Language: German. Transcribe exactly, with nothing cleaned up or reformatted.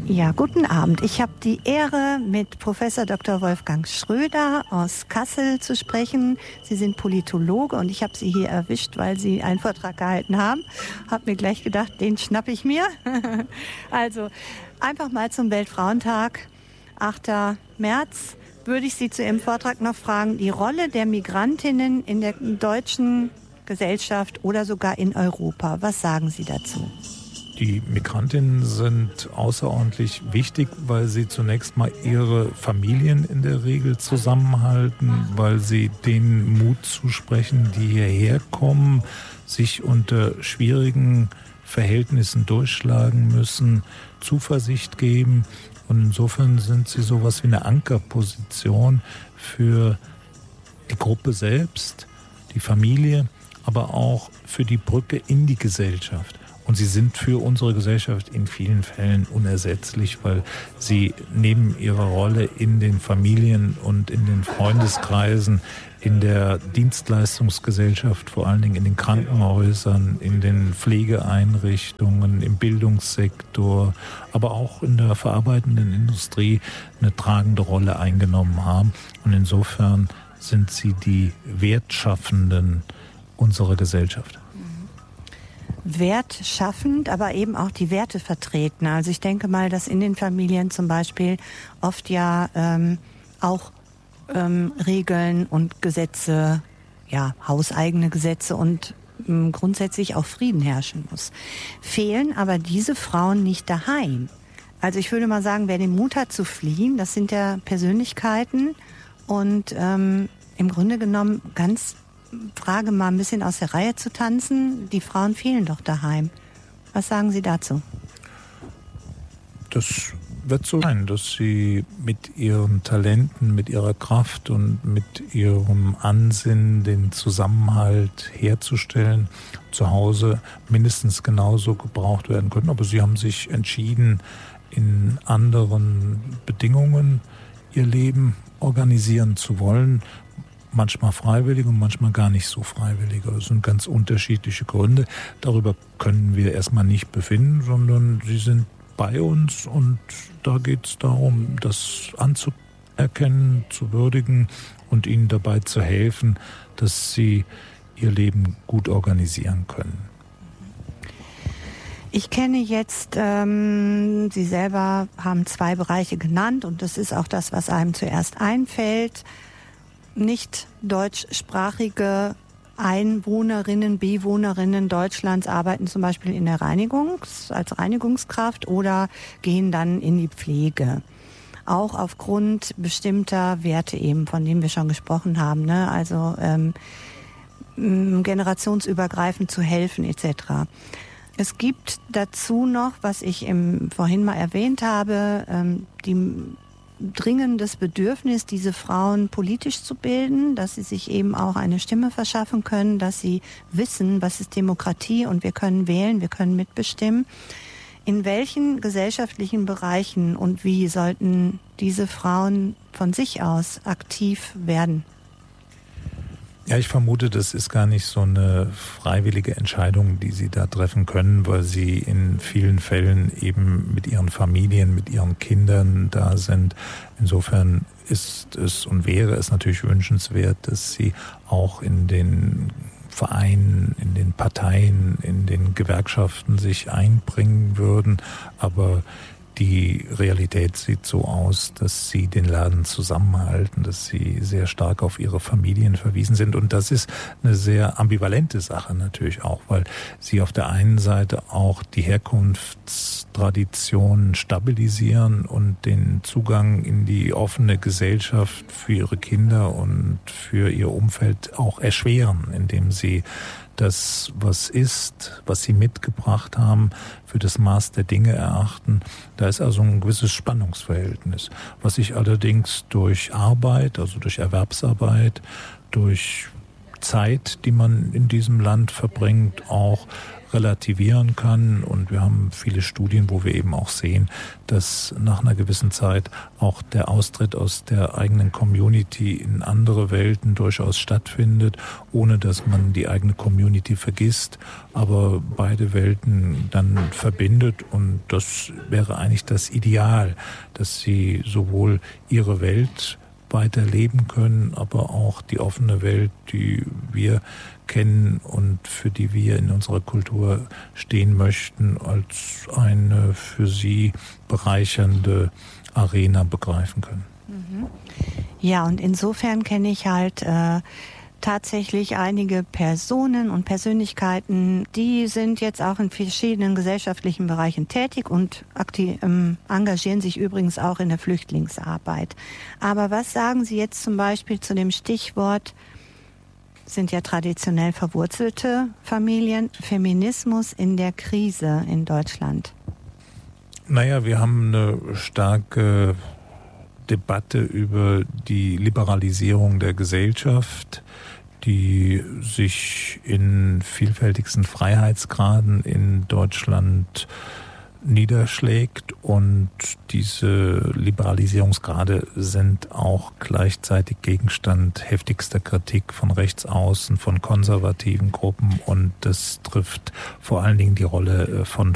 Ja, guten Abend. Ich habe die Ehre, mit Professor Doktor Wolfgang Schröder aus Kassel zu sprechen. Sie sind Politologe und ich habe Sie hier erwischt, weil Sie einen Vortrag gehalten haben. Habe mir gleich gedacht, den schnappe ich mir. Also einfach mal zum Weltfrauentag, achter März, würde ich Sie zu Ihrem Vortrag noch fragen, die Rolle der Migrantinnen in der deutschen Gesellschaft oder sogar in Europa. Was sagen Sie dazu? Die Migrantinnen sind außerordentlich wichtig, weil sie zunächst mal ihre Familien in der Regel zusammenhalten, weil sie denen Mut zusprechen, die hierher kommen, sich unter schwierigen Verhältnissen durchschlagen müssen, Zuversicht geben. Und insofern sind sie sowas wie eine Ankerposition für die Gruppe selbst, die Familie, aber auch für die Brücke in die Gesellschaft. Und sie sind für unsere Gesellschaft in vielen Fällen unersetzlich, weil sie neben ihrer Rolle in den Familien und in den Freundeskreisen, in der Dienstleistungsgesellschaft, vor allen Dingen in den Krankenhäusern, in den Pflegeeinrichtungen, im Bildungssektor, aber auch in der verarbeitenden Industrie eine tragende Rolle eingenommen haben. Und insofern sind sie die Wertschaffenden unserer Gesellschaft. Wertschaffend, aber eben auch die Werte vertreten. Also ich denke mal, dass in den Familien zum Beispiel oft ja ähm, auch ähm, Regeln und Gesetze, ja, hauseigene Gesetze und ähm, grundsätzlich auch Frieden herrschen muss. Fehlen aber diese Frauen nicht daheim. Also ich würde mal sagen, wer den Mut hat zu fliehen, das sind ja Persönlichkeiten und ähm, im Grunde genommen ganz Frage mal ein bisschen aus der Reihe zu tanzen. Die Frauen fehlen doch daheim. Was sagen Sie dazu? Das wird so sein, dass sie mit ihren Talenten, mit ihrer Kraft und mit ihrem Ansinnen, den Zusammenhalt herzustellen, zu Hause mindestens genauso gebraucht werden können. Aber sie haben sich entschieden, in anderen Bedingungen ihr Leben organisieren zu wollen. Manchmal freiwillig und manchmal gar nicht so freiwillig. Das sind ganz unterschiedliche Gründe. Darüber können wir erstmal nicht befinden, sondern sie sind bei uns und da geht es darum, das anzuerkennen, zu würdigen und ihnen dabei zu helfen, dass sie ihr Leben gut organisieren können. Ich kenne jetzt, ähm, Sie selber haben zwei Bereiche genannt und das ist auch das, was einem zuerst einfällt. Nicht deutschsprachige Einwohnerinnen, Bewohnerinnen Deutschlands arbeiten zum Beispiel in der Reinigungs-, als Reinigungskraft oder gehen dann in die Pflege. Auch aufgrund bestimmter Werte eben, von denen wir schon gesprochen haben, ne? Also ähm, generationsübergreifend zu helfen et cetera. Es gibt dazu noch, was ich im, vorhin mal erwähnt habe, ähm, die dringendes Bedürfnis, diese Frauen politisch zu bilden, dass sie sich eben auch eine Stimme verschaffen können, dass sie wissen, was ist Demokratie und wir können wählen, wir können mitbestimmen. In welchen gesellschaftlichen Bereichen und wie sollten diese Frauen von sich aus aktiv werden? Ja, ich vermute, das ist gar nicht so eine freiwillige Entscheidung, die Sie da treffen können, weil Sie in vielen Fällen eben mit Ihren Familien, mit Ihren Kindern da sind. Insofern ist es und wäre es natürlich wünschenswert, dass Sie auch in den Vereinen, in den Parteien, in den Gewerkschaften sich einbringen würden. Aber die Realität sieht so aus, dass sie den Laden zusammenhalten, dass sie sehr stark auf ihre Familien verwiesen sind. Und das ist eine sehr ambivalente Sache natürlich auch, weil sie auf der einen Seite auch die Herkunftstraditionen stabilisieren und den Zugang in die offene Gesellschaft für ihre Kinder und für ihr Umfeld auch erschweren, indem sie das, was ist, was sie mitgebracht haben, für das Maß der Dinge erachten. Da ist also ein gewisses Spannungsverhältnis, was sich allerdings durch Arbeit, also durch Erwerbsarbeit, durch Zeit, die man in diesem Land verbringt, auch relativieren kann. Und wir haben viele Studien, wo wir eben auch sehen, dass nach einer gewissen Zeit auch der Austritt aus der eigenen Community in andere Welten durchaus stattfindet, ohne dass man die eigene Community vergisst, aber beide Welten dann verbindet. Und das wäre eigentlich das Ideal, dass sie sowohl ihre Welt weiterleben können, aber auch die offene Welt, die wir kennen und für die wir in unserer Kultur stehen möchten, als eine für sie bereichernde Arena begreifen können. Ja, und insofern kenne ich halt äh, tatsächlich einige Personen und Persönlichkeiten, die sind jetzt auch in verschiedenen gesellschaftlichen Bereichen tätig und aktiv, ähm, engagieren sich übrigens auch in der Flüchtlingsarbeit. Aber was sagen Sie jetzt zum Beispiel zu dem Stichwort, sind ja traditionell verwurzelte Familien, Feminismus in der Krise in Deutschland? Naja, wir haben eine starke Debatte über die Liberalisierung der Gesellschaft, die sich in vielfältigsten Freiheitsgraden in Deutschland niederschlägt, und diese Liberalisierungsgrade sind auch gleichzeitig Gegenstand heftigster Kritik von rechts außen, von konservativen Gruppen, und das trifft vor allen Dingen die Rolle von